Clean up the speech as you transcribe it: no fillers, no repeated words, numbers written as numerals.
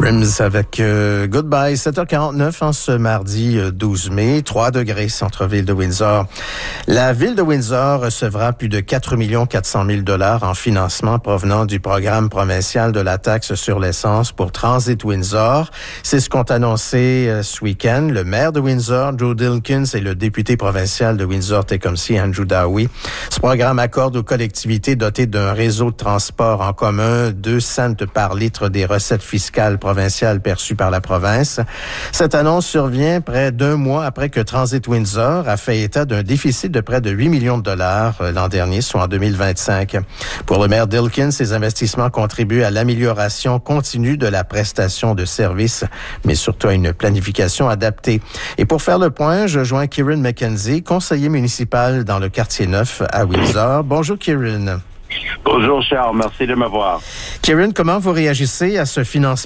Rims avec Goodbye, 7h49 en ce mardi 12 mai, 3 degrés centre-ville de Windsor. La ville de Windsor recevra plus de 4 400 000 $ en financement provenant du programme provincial de la taxe sur l'essence pour Transit Windsor. C'est ce qu'ont annoncé ce week-end le maire de Windsor, Joe Dilkins, et le député provincial de Windsor-Tecumseh, Andrew Dowie. Ce programme accorde aux collectivités dotées d'un réseau de transport en commun 2 cents par litre des recettes fiscales provinciales perçues par la province. Cette annonce survient près d'un mois après que Transit Windsor a fait état d'un déficit de près de 8 millions de dollars l'an dernier, soit en 2025. Pour le maire Dilkins, ces investissements contribuent à l'amélioration continue de la prestation de services, mais surtout à une planification adaptée. Et pour faire le point, je joins Kieran McKenzie, conseiller municipal dans le quartier neuf à Windsor. Bonjour Kieran. Bonjour Charles, merci de m'avoir. Kieran, comment vous réagissez à ce financement